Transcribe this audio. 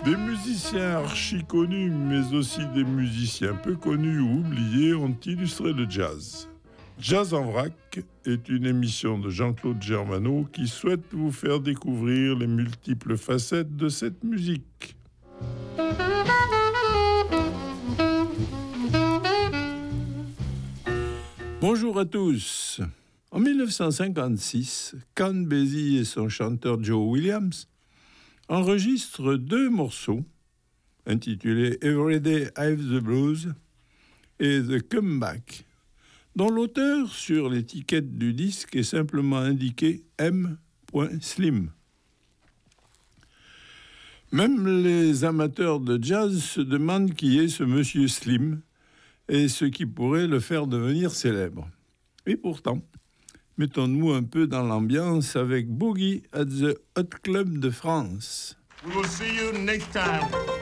Des musiciens archi connus, mais aussi des musiciens peu connus ou oubliés ont illustré le jazz. Jazz en vrac est une émission de Jean-Claude Germano qui souhaite vous faire découvrir les multiples facettes de cette musique. Bonjour à tous. En 1956, Count Basie et son chanteur Joe Williams enregistrent 2 morceaux intitulés Everyday I've the Blues et The Comeback, dont l'auteur sur l'étiquette du disque est simplement indiqué M.Slim. Même les amateurs de jazz se demandent qui est ce monsieur Slim et ce qui pourrait le faire devenir célèbre. Et pourtant, mettons-nous un peu dans l'ambiance avec Boogie at the Hot Club de France. We will see you next time.